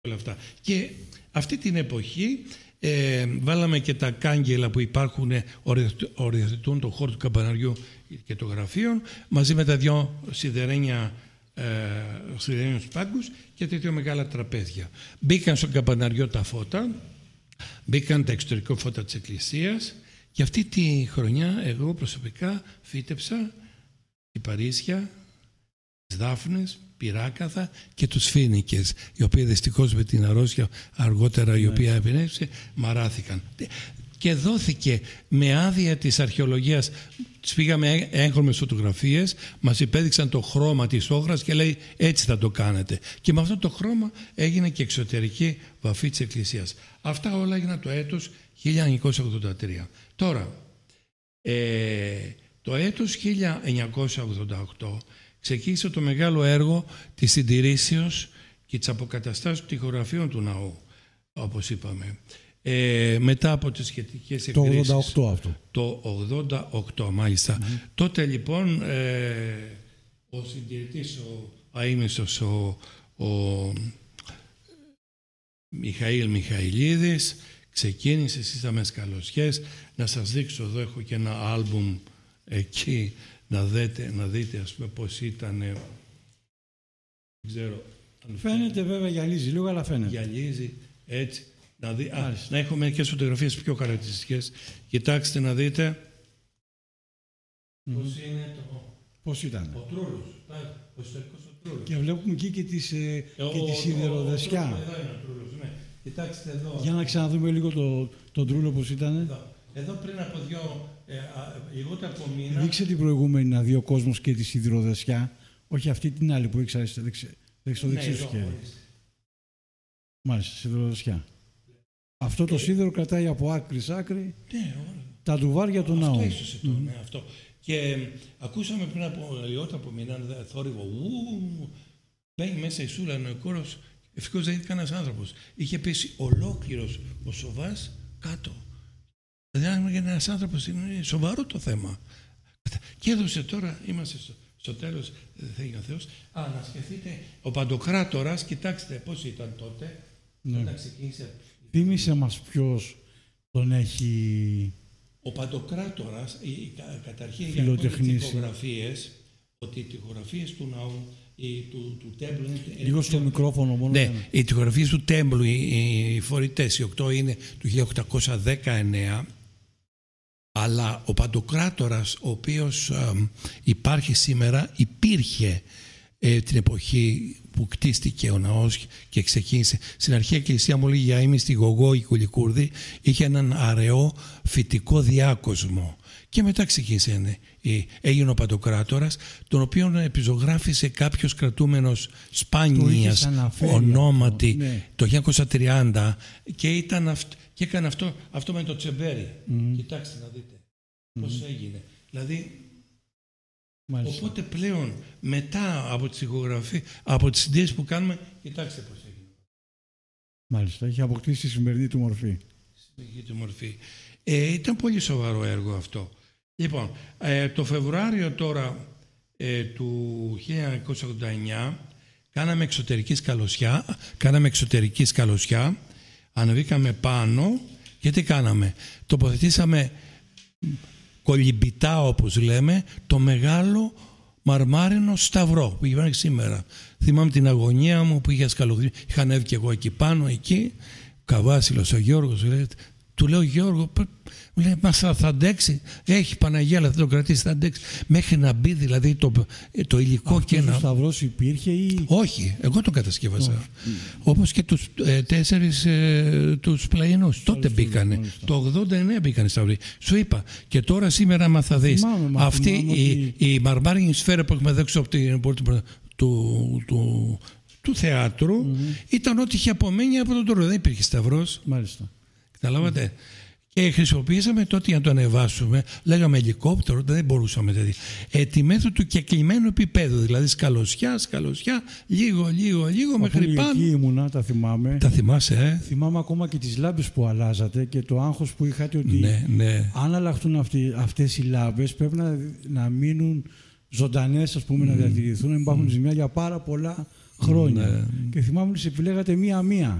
όλα αυτά. Και αυτή την εποχή βάλαμε και τα κάγκελα που υπάρχουν, οριοθετούν το χώρο του καμπαναριού και των γραφείων, μαζί με τα δυο σιδερένιους πάγκους και τα δύο μεγάλα τραπέζια. Μπήκαν στο καμπαναριό τα φώτα, μπήκαν τα εξωτερικά φώτα της εκκλησίας, και αυτή τη χρονιά εγώ προσωπικά φύτεψα κυπαρίσια, τις δάφνες, πυράκαθα και τους φοίνικες, οι οποίοι δυστυχώς με την αρρώστια αργότερα η οποία επινέβησε μαράθηκαν. Και δόθηκε με άδεια της αρχαιολογίας, τις πήγαμε έγχρωμες φωτογραφίες, μας υπέδειξαν το χρώμα της όχρας και λέει έτσι θα το κάνετε. Και με αυτό το χρώμα έγινε και εξωτερική βαφή της εκκλησίας. Αυτά όλα έγιναν το έτος 1983. Τώρα, το έτος 1988 ξεκίνησε το μεγάλο έργο της συντηρήσεως και της αποκαταστάσεως τοιχογραφίων του ναού, όπως είπαμε. Μετά από τις σχετικές εκκρίσεις. Το 88 αυτό. Το 88 μάλιστα. Τότε λοιπόν ο συντηρητής, ο αείμνηστος, ο Μιχαήλ Μιχαηλίδης ξεκίνησε στις αμεσκαλωσιές. Να σας δείξω, εδώ έχω και ένα άλμπουμ εκεί, να δείτε ας πούμε πώς ήταν. Δεν ξέρω. Φαίνεται βέβαια, γυαλίζει λίγο, αλλά φαίνεται. Γυαλίζει έτσι. Να έχω μερικές φωτογραφίες πιο χαρακτηριστικές. Κοιτάξτε να δείτε πώς είναι πώς ήταν. Ο Τρούλος. Ο ιστορικός ο Τρούλος. Και βλέπουμε εκεί και τη σιδεροδεσιά. Εδώ είναι ο Τρούλος, ναι. Κοιτάξτε εδώ. Για να ξαναδούμε λίγο τον Τρούλο πώς ήταν. Εδώ πριν από λιγότερο από μήνα. Δείξε την προηγούμενη να δει ο κόσμος και τη σιδηροδεσιά. Όχι αυτή την άλλη που έχεις στο δεξί σου χέρι. Μάλιστα, σιδηροδεσιά. Αυτό το σίδερο κρατάει από άκρη σ' άκρη τα ντουβάρια του ναού. Αυτό ίσως αυτό. Και ακούσαμε πριν από λιγότερο από μήνα θόρυβο. Μπαίνει μέσα η σούλα, ο κόρος. Ευτυχώς δεν ήταν κανένας άνθρωπος. Είχε πέσει ολόκληρος ο Σοβάς κάτω. Δηλαδή, για ένας άνθρωπος είναι σοβαρό το θέμα. Και έδωσε τώρα, είμαστε στο τέλος, θέλει ο Θεός. Να σκεφτείτε, ο Παντοκράτορας, κοιτάξτε πώς ήταν τότε. Όταν ξεκίνησε. Θύμισε μας ποιος τον έχει. Ο Παντοκράτορας, καταρχήν για τις τοιχογραφίες, ότι οι τοιχογραφίες του ναού, του τέμπλου. Λίγο στο μικρόφωνο μόνο. Ναι, οι τοιχογραφίες του τέμπλου, οι φορητές, οι 8 είναι του 1819. Αλλά ο Παντοκράτορας, ο οποίος υπάρχει σήμερα, υπήρχε την εποχή που κτίστηκε ο ναός και ξεκίνησε. Στην αρχή η εκκλησία μου λέγει για ήμιστη Γογό η Κουλικούρδη, είχε έναν αραιό φυτικό διάκοσμο. Και μετά ξεκίνησε, έγινε ο Παντοκράτορας, τον οποίον επιζωγράφησε κάποιος κρατούμενος Σπάνιας ονόματι το 1930 και έκανε αυτό με το τσεμπέρι. Κοιτάξτε να δείτε πώς έγινε. Δηλαδή, μάλιστα. Οπότε πλέον μετά από τη τοιχογραφία, από τις συντήρησεις που κάνουμε, κοιτάξτε πώς έγινε. Μάλιστα, έχει αποκτήσει τη σημερινή του μορφή. Ήταν πολύ σοβαρό έργο αυτό. Λοιπόν, το Φεβρουάριο τώρα του 1989 κάναμε εξωτερική σκαλωσιά, ανεβήκαμε πάνω και τι κάναμε. Τοποθετήσαμε κολυμπητά, όπως λέμε, το μεγάλο μαρμάρινο σταυρό που υπάρχει σήμερα. Θυμάμαι την αγωνία μου που είχα ανέβει και εγώ εκεί πάνω, εκεί, Καβάσιλος ο Γιώργος, του λέω Γιώργο, μου λέει, μα θα αντέξει, έχει Παναγία, αλλά θα το κρατήσει, θα αντέξει. Μέχρι να μπει δηλαδή το υλικό. Αυτός και ο σταυρός υπήρχε ή. Όχι, εγώ τον κατασκεύασα. Όπως και τους 4 τους πλαϊνούς. Τότε μπήκανε. Το 89 μπήκανε σταυροί. Σου είπα. Και τώρα σήμερα, άμα θα δεις, αυτή η μαρμάρινη σφαίρα που έχουμε δέξει από την πόρτα του θεάτρου ήταν ό,τι είχε απομένει από τον τόρο. Δεν υπήρχε σταυρός. Μάλιστα. Καταλάβατε. Και χρησιμοποιήσαμε τότε για να το ανεβάσουμε, λέγαμε ελικόπτερο, δεν μπορούσαμε δηλαδή. Τη μέθοδο του κεκλειμένου επίπεδου, δηλαδή σκαλωσιά, λίγο μέχρι πάνω. Εκεί ήμουνα, τα θυμάμαι. Τα θυμάσαι, Θυμάμαι ακόμα και τις λάμπες που αλλάζατε και το άγχος που είχατε ότι αν αλλάχτούν αυτές οι λάμπες πρέπει να μείνουν ζωντανές, ας πούμε, να διατηρηθούν, να υπάρχουν ζημιά για πάρα πολλά χρόνια. Και θυμάμαι ότι σε επιλέγατε μία-μία.